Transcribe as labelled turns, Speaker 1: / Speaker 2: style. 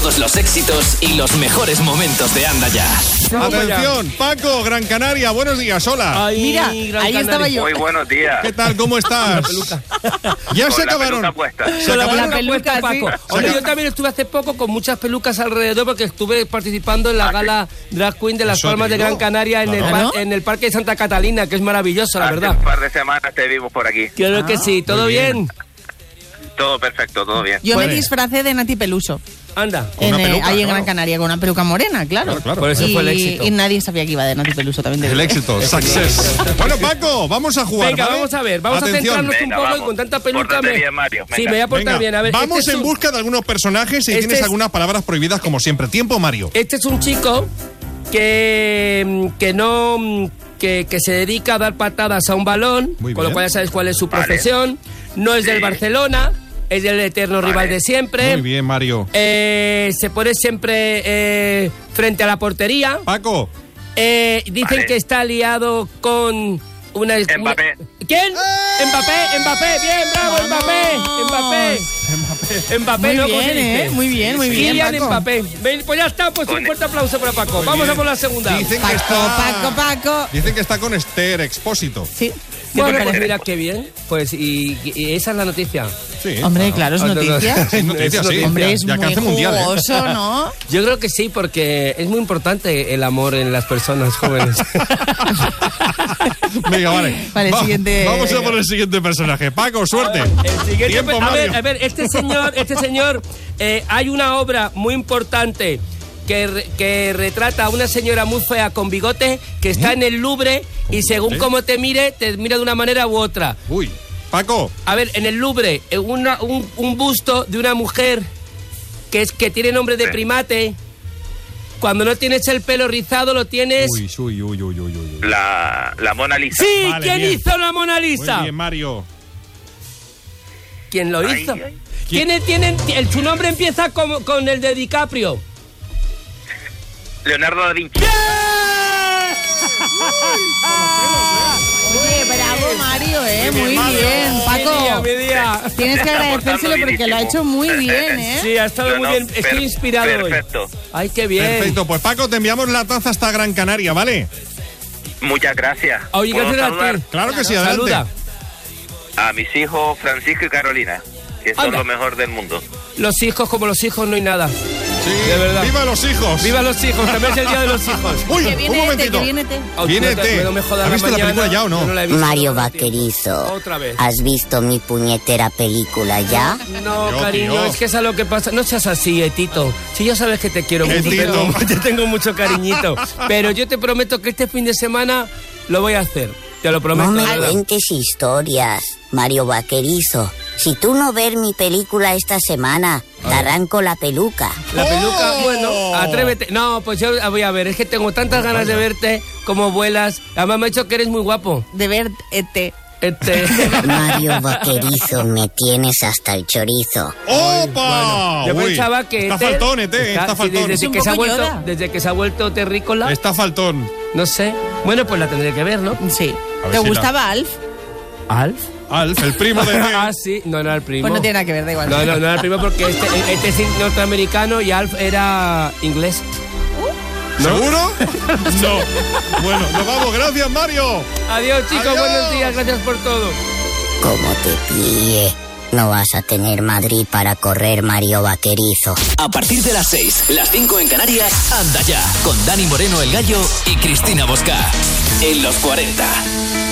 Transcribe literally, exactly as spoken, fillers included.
Speaker 1: todos los éxitos y los mejores momentos de Anda Ya.
Speaker 2: Atención, Paco, Gran Canaria, buenos días, hola.
Speaker 3: Ay,
Speaker 4: Mira,
Speaker 3: Gran
Speaker 4: ahí
Speaker 3: Canaria.
Speaker 4: estaba yo.
Speaker 5: Muy buenos días.
Speaker 2: ¿Qué tal, cómo estás? Ya se
Speaker 5: Con la
Speaker 2: acabaron.
Speaker 5: peluca puesta.
Speaker 2: Se
Speaker 3: Con la
Speaker 2: acabaron.
Speaker 3: peluca
Speaker 4: peluca,
Speaker 3: puesta,
Speaker 4: sí.
Speaker 3: Paco. Hombre, yo también estuve hace poco con muchas pelucas alrededor porque estuve participando en la gala Drag Queen de Las
Speaker 2: Eso
Speaker 3: Palmas de
Speaker 2: digo.
Speaker 3: Gran Canaria en,
Speaker 2: Claro.
Speaker 3: el, par- en el Parque de Santa Catalina, que es maravilloso, la
Speaker 5: Hace
Speaker 3: verdad.
Speaker 5: un par de semanas te vimos por aquí.
Speaker 3: Claro que sí, ¿todo
Speaker 2: muy bien.
Speaker 3: bien?
Speaker 5: Todo perfecto, todo bien.
Speaker 4: Yo
Speaker 2: Vale.
Speaker 4: me disfracé de Nati Peluso.
Speaker 3: Anda.
Speaker 2: Con
Speaker 4: En,
Speaker 2: una
Speaker 4: eh,
Speaker 2: peluca,
Speaker 4: ahí en
Speaker 2: claro.
Speaker 4: Gran Canaria, con una peluca morena, claro.
Speaker 2: Claro, claro.
Speaker 3: Por eso
Speaker 4: y,
Speaker 3: fue el éxito.
Speaker 4: y nadie sabía que iba de Nati Peluso, también te
Speaker 2: El
Speaker 4: digo.
Speaker 2: éxito, success. Bueno, Paco, vamos a jugar.
Speaker 3: Venga,
Speaker 2: ¿vale?
Speaker 3: vamos a ver, vamos
Speaker 2: Atención.
Speaker 3: a centrarnos
Speaker 5: Venga,
Speaker 3: un poco
Speaker 5: vamos.
Speaker 3: y con tanta peluca
Speaker 5: Pórtate
Speaker 3: me...
Speaker 5: bien, Mario,
Speaker 3: Sí,
Speaker 5: venga.
Speaker 3: me voy a portar
Speaker 2: Venga,
Speaker 3: bien. A ver,
Speaker 2: vamos
Speaker 3: este es
Speaker 2: en
Speaker 3: un-
Speaker 2: busca de algunos personajes y
Speaker 3: Este
Speaker 2: tienes
Speaker 3: es-
Speaker 2: algunas palabras prohibidas como siempre. Tiempo, Mario.
Speaker 3: Este es un chico que, que no... Que, que se dedica a dar patadas a un balón,
Speaker 2: Muy
Speaker 3: con lo
Speaker 2: bien.
Speaker 3: cual ya sabes cuál es su
Speaker 5: Vale.
Speaker 3: profesión. No es del
Speaker 5: Sí.
Speaker 3: Barcelona, es del eterno
Speaker 5: Vale.
Speaker 3: rival de siempre.
Speaker 2: Muy bien, Mario.
Speaker 3: Eh, se pone siempre eh, frente a la portería.
Speaker 2: Paco.
Speaker 3: Eh, dicen
Speaker 5: Vale.
Speaker 3: que está liado con una...
Speaker 5: Mbappé.
Speaker 3: una- ¿Quién? Mbappé, Mbappé, bien, bravo, Mbappé, Mbappé. Mbappé,
Speaker 4: Muy
Speaker 3: no
Speaker 4: bien,
Speaker 3: consiste.
Speaker 4: ¿eh? Muy bien, muy bien,
Speaker 3: Kylian
Speaker 4: Paco.
Speaker 3: Mbappé. Ven, pues ya está, pues un fuerte aplauso para Paco. Vamos
Speaker 2: bien.
Speaker 3: a por la segunda.
Speaker 2: Dicen que
Speaker 4: Paco,
Speaker 2: está...
Speaker 4: Paco, Paco.
Speaker 2: Dicen que está con Esther Expósito.
Speaker 4: Sí.
Speaker 3: Bueno,
Speaker 4: ¿Qué te
Speaker 3: pues
Speaker 4: parece?
Speaker 3: mira qué bien. Pues y, y esa es la noticia.
Speaker 2: Sí.
Speaker 4: Hombre, claro, es
Speaker 3: Ah, no, no,
Speaker 4: noticia.
Speaker 2: Es noticia, sí.
Speaker 4: Hombre, es
Speaker 2: Y
Speaker 4: muy
Speaker 2: alcance mundial, ¿eh?
Speaker 4: jugoso, ¿no?
Speaker 3: Yo creo que sí, porque es muy importante el amor en las personas jóvenes.
Speaker 2: Venga, vale.
Speaker 4: Vale,
Speaker 2: Va-
Speaker 4: siguiente.
Speaker 2: Vamos a por el siguiente personaje. Paco, suerte.
Speaker 3: El siguiente,
Speaker 2: Tiempo,
Speaker 3: a ver,
Speaker 2: Mario.
Speaker 3: a ver, este señor, este señor, eh, hay una obra muy importante que, re- que retrata a una señora muy fea con bigote que está en el Louvre y según
Speaker 2: bigote?
Speaker 3: cómo te mire, te mira de una manera u otra.
Speaker 2: Uy, Paco.
Speaker 3: A ver, en el Louvre, eh, una- un, un busto de una mujer que, es, que tiene nombre de
Speaker 5: Sí.
Speaker 3: primate. Cuando no tienes el pelo rizado, lo tienes...
Speaker 2: Uy, uy, uy, uy, uy, uy.
Speaker 5: La, la Mona Lisa.
Speaker 3: ¡Sí!
Speaker 2: Vale,
Speaker 3: ¿Quién
Speaker 2: bien.
Speaker 3: hizo la Mona
Speaker 2: Muy
Speaker 3: Lisa?
Speaker 2: bien, Mario.
Speaker 3: ¿Quién lo
Speaker 5: Ay,
Speaker 3: hizo?
Speaker 5: ay.
Speaker 3: ¿Quién tienen, el, su nombre empieza con, con el de DiCaprio.
Speaker 5: Leonardo da Vinci.
Speaker 4: Oye, bravo, Mario, ¿eh?
Speaker 2: Muy
Speaker 4: Muy
Speaker 2: bien, Mario.
Speaker 4: bien,
Speaker 3: Mi día,
Speaker 4: Paco.
Speaker 3: mi día.
Speaker 4: Tienes que
Speaker 5: Está
Speaker 4: agradecérselo
Speaker 5: portando
Speaker 4: porque lo ha hecho muy bien, ¿eh?
Speaker 3: Sí, ha estado
Speaker 5: No,
Speaker 3: muy
Speaker 5: no,
Speaker 3: bien. Estoy
Speaker 5: per-
Speaker 3: inspirado
Speaker 5: perfecto.
Speaker 3: hoy. Ay, qué bien.
Speaker 2: Perfecto, pues Paco, te enviamos la taza hasta Gran Canaria, ¿vale?
Speaker 5: Muchas gracias.
Speaker 3: Oye,
Speaker 5: ¿Puedo
Speaker 3: gracias a
Speaker 5: saludar
Speaker 3: ti.
Speaker 2: Claro que sí, adelante.
Speaker 3: Saluda.
Speaker 5: a mis hijos Francisco y Carolina, que son
Speaker 3: Anda.
Speaker 5: lo mejor del mundo.
Speaker 3: Los hijos, como los hijos, no hay nada.
Speaker 2: Sí,
Speaker 3: De verdad.
Speaker 2: ¡viva los hijos!
Speaker 3: ¡Viva los hijos! También es el día de los hijos.
Speaker 2: ¡Uy,
Speaker 4: Que
Speaker 2: un
Speaker 4: viene Ete,
Speaker 2: momentito!
Speaker 4: que viene Ete.
Speaker 3: Au,
Speaker 2: Viene
Speaker 3: no te-
Speaker 2: Ete.
Speaker 3: no me jodas
Speaker 2: ¿Has visto la
Speaker 3: mañana,
Speaker 2: película ya o no?
Speaker 3: yo la he visto.
Speaker 6: Mario Vaquerizo,
Speaker 3: Otra vez.
Speaker 6: ¿has visto mi puñetera película ya?
Speaker 3: No,
Speaker 2: Yo,
Speaker 3: cariño,
Speaker 2: tío.
Speaker 3: es que es a lo que pasa. No seas así, Etito. Si ya sabes que te quiero mucho, te
Speaker 2: Etito.
Speaker 3: tengo, te tengo mucho cariñito. Pero yo te prometo que este fin de semana lo voy a hacer. Te lo prometo.
Speaker 6: No me
Speaker 3: de verdad.
Speaker 6: cuentes historias, Mario Vaquerizo. Si tú no ves mi película esta semana, te arranco la peluca.
Speaker 3: La peluca,
Speaker 2: ¡Oh!
Speaker 3: bueno, atrévete. No, pues yo voy a ver, es que tengo tantas ganas de verte, como vuelas. Además me ha dicho que eres muy guapo.
Speaker 4: De ver Ete.
Speaker 3: Este...
Speaker 6: Mario Vaquerizo, me tienes hasta el chorizo.
Speaker 2: ¡Opa!
Speaker 3: Yo
Speaker 2: Uy,
Speaker 3: pensaba que...
Speaker 2: Está
Speaker 3: Ete-
Speaker 2: faltón, Ete, está,
Speaker 3: sí,
Speaker 2: faltón.
Speaker 3: Desde,
Speaker 4: Es un
Speaker 3: que se ha
Speaker 4: poco
Speaker 3: vuelto,
Speaker 4: Yoda.
Speaker 3: desde que se ha vuelto terrícola,
Speaker 2: Está faltón.
Speaker 3: no sé. Bueno, pues la tendré que ver, ¿no?
Speaker 4: Sí.
Speaker 2: A ver
Speaker 4: ¿Te
Speaker 2: si la-
Speaker 4: gustaba Alf?
Speaker 3: ¿Alf?
Speaker 2: Alf, el primo de...
Speaker 3: Ah, sí. No, no era el primo.
Speaker 4: Pues no tiene nada que ver, da igual.
Speaker 3: No, no, no era el primo porque este, este es norteamericano y Alf era inglés.
Speaker 2: ¿Seguro? No. Bueno, nos vamos. Gracias, Mario.
Speaker 3: Adiós, chicos.
Speaker 2: Adiós.
Speaker 3: Buenos días. Gracias por todo.
Speaker 6: Como te pille, no vas a tener Madrid para correr, Mario Vaquerizo.
Speaker 1: A partir de las seis, las cinco en Canarias, Anda Ya, con Dani Moreno el Gallo y Cristina Bosca. En los cuarenta.